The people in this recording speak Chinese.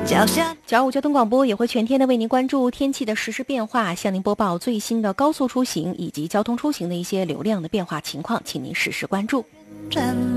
925交通广播也会全天的为您关注天气的实时变化，向您播报最新的高速出行以及交通出行的一些流量的变化情况，请您实时关注。